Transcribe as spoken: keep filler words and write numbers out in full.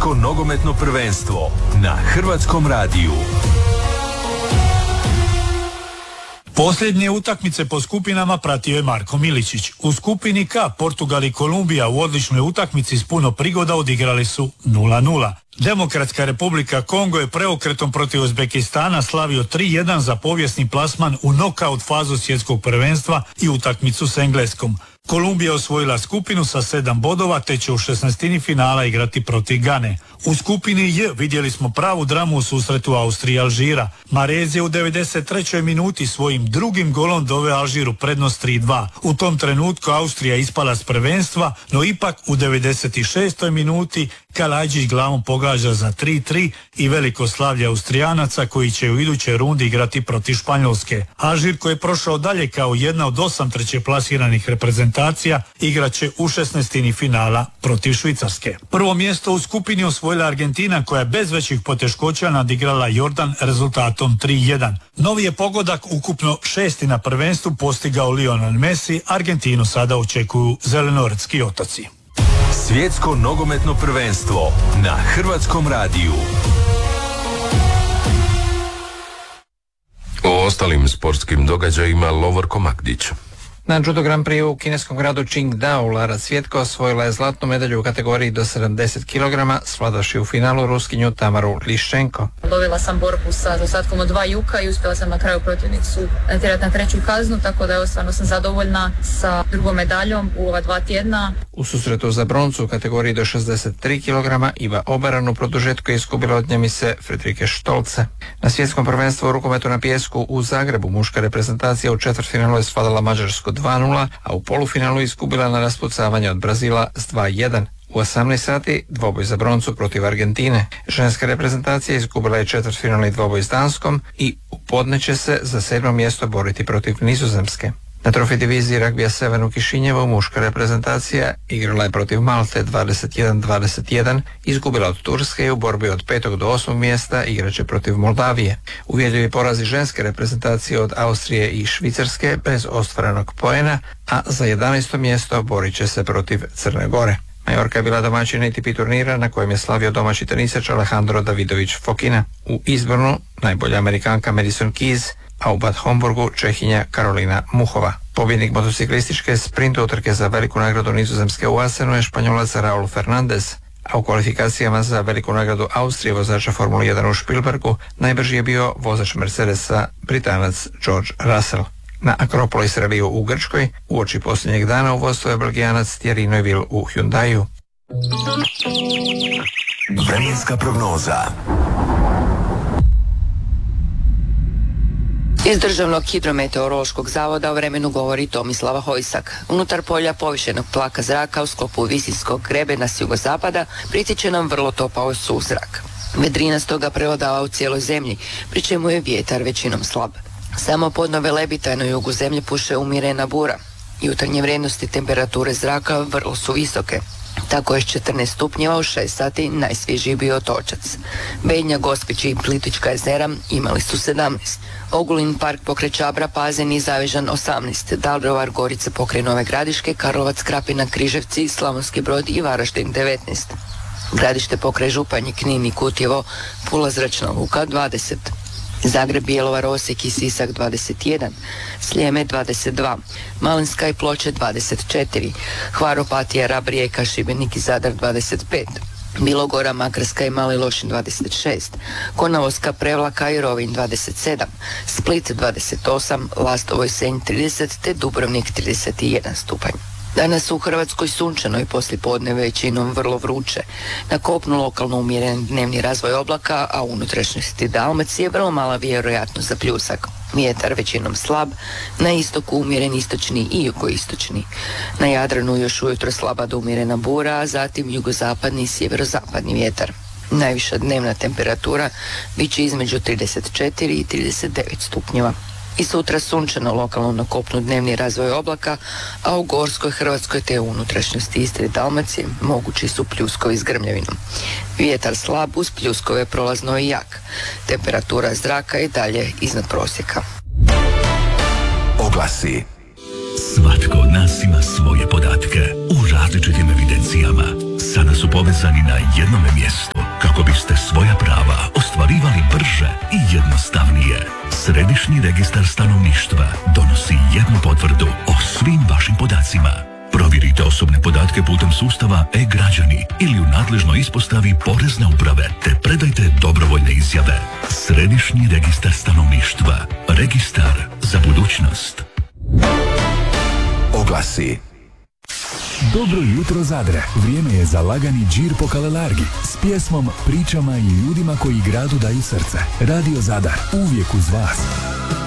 Svjetsko nogometno prvenstvo na Hrvatskom radiju. Posljednje utakmice po skupinama pratio je Marko Miličić. U skupini K Portugal i Kolumbija u odličnoj utakmici s puno prigoda odigrali su nula nula. Demokratska Republika Kongo je preokretom protiv Uzbekistana slavio tri jedan za povijesni plasman u nokaut fazu svjetskog prvenstva i utakmicu s Engleskom. Kolumbija je osvojila skupinu sa sedam bodova te će u šesnaestini finala igrati protiv Gane. U skupini J vidjeli smo pravu dramu u susretu Austrije i Alžira. Marez je u devedeset trećoj minuti svojim drugim golom doveo Alžiru prednost tri dva. U tom trenutku Austrija ispala s prvenstva, no ipak u devedeset šestoj minuti Kalađić glavom pogađa za tri tri i veliko slavlje Austrijanaca koji će u idućoj rundi igrati protiv Španjolske. Alžir koji je prošao dalje kao jedna od osam treće plasiranih reprezentacija igraće u šesnaestini finala protiv Švicarske. Prvo mjesto u skupini osvojila Argentina koja je bez većih poteškoća nadigrala Jordan rezultatom tri jedan. Novi je pogodak ukupno šesti na prvenstvu postigao Lionel Messi, Argentinu sada očekuju zelenoretski otoci. Svjetsko nogometno prvenstvo na Hrvatskom radiju. O ostalim sportskim događajima Lovorko Makdić. Na Judo Grand Prix u kineskom gradu Qingdao Lara Cvjetko osvojila je zlatnu medalju u kategoriji do sedamdeset kilograma, svladavši u finalu Ruskinju Tamaru Liščenko. Lovila sam borbu sa zaostatkom od dva juka i uspjela sam na kraju protivnicu natjerati na treću kaznu, tako da je stvarno sam zadovoljna sa drugom medaljom u ova dva tjedna. U susretu za broncu u kategoriji do šezdeset tri kilograma Iva Obaran u produžetku je izgubila od Njemice Fridrike Štolce. Na svjetskom prvenstvu u rukometu na pijesku u Zagrebu muška reprezentacija u četvrtfinalu je svladala Mađarsku dva nula, a u polufinalu izgubila na raspucavanje od Brazila s dva jedan. U osamnaest sati dvoboj za broncu protiv Argentine. Ženska reprezentacija izgubila je četvrtfinalni dvoboj s Danskom i u podne će se za sedmo mjesto boriti protiv Nizozemske. Na trofi diviziji ragbija sedam u Kišinjevu muška reprezentacija igrala je protiv Malte dvadeset jedan dvadeset jedan, izgubila od Turske i u borbi od petog do osmog mjesta igraće protiv Moldavije. Uvjerljivi porazi ženske reprezentacije od Austrije i Švicarske bez ostvarenog poena, a za jedanaesto mjesto borit će se protiv Crne Gore. Majorka je bila domaćin A T P turnira na kojem je slavio domaći tenisač Alejandro Davidović Fokina. U izbornu najbolja Amerikanka Madison Keys, a u Bad Homburgu Čehinja Karolina Muhova. Pobjednik motociklističke sprint utrke za veliku nagradu Nizozemske u Asenu je Španjolac Raul Fernandez, a u kvalifikacijama za veliku nagradu Austrije vozača Formule jedan u Špilbergu najbrži je bio vozač Mercedesa Britanac George Russell. Na Akropolis reliju u Grčkoj uoči posljednjeg dana u vodstvu je Belgijanac Thierry Neuville u Hyundaiu. Vremenska prognoza. Iz Državnog hidrometeorološkog zavoda o vremenu govori Tomislava Hojsak. Unutar polja povišenog tlaka zraka u sklopu visinskog grebena s jugozapada pritiče nam vrlo topao suzrak. Vedrina stoga prevladava u cijeloj zemlji, pri čemu je vjetar većinom slab. Samo podno Velebita na jugu zemlje puše umjerena bura. Jutarnje vrijednosti temperature zraka vrlo su visoke. Tako je s četrnaest stupnjeva u šest sati najsvježiji bio Otočac. Bednja, Gospić i Plitvička jezera imali su sedamnaest. Ogulin, Park pokraj Čabra, Pazen i Zavežan osamnaest. Daruvar, Gorice pokraj Nove Gradiške, Karlovac, Krapina, Križevci, Slavonski Brod i Varaždin devetnaest. Gradište pokraj Županje, Knin i Kutjevo, Pula, Zračna luka dvadeset. Zagreb, Bjelovar, Osijek i Sisak dvadeset jedan, Sljeme dvadeset dva, Malinska i Ploče dvadeset četiri, Hvar, Opatija, Rab, Rijeka, Šibenik i Zadar dvadeset pet, Bilogora, Makarska i Mali Lošinj dvadeset šest, Konavolska, Prevlaka i Rovinj dvadeset sedam, Split dvadeset osam, Lastovo i Senj trideset te Dubrovnik trideset jedan stupanj. Danas u Hrvatskoj sunčano i poslijepodne većinom vrlo vruće. Na kopnu lokalno umjeren dnevni razvoj oblaka, a u unutrašnjosti Dalmacije vrlo mala vjerojatnost za pljusak. Vjetar većinom slab, na istoku umjeren istočni i jugoistočni. Na Jadranu još ujutro slaba do umjerena bura, a zatim jugozapadni i sjeverozapadni vjetar. Najviša dnevna temperatura bit će između trideset četiri i trideset devet stupnjeva. I sutra sunčano lokalno na kopnu dnevni razvoj oblaka, a u Gorskoj, Hrvatskoj te u unutrašnjosti Istre i Dalmacije mogući su pljuskovi s grmljavinom. Vjetar slab uz pljuskove prolazno i jak. Temperatura zraka je dalje iznad prosjeka. Oglasi. Svatko od nas ima svoje podatke u različitim evidencijama. Sada su povezani na jednome mjestu. Središnji registar stanovništva donosi jednu potvrdu o svim vašim podacima. Provjerite osobne podatke putem sustava e-građani ili u nadležnoj ispostavi Porezne uprave te predajte dobrovoljne izjave. Središnji registar stanovništva. Registar za budućnost. Oglasi. Dobro jutro Zadre. Vrijeme je za lagani džir po Kalelargi s pjesmom, pričama i ljudima koji gradu daju srce. Radio Zadar, uvijek uz vas.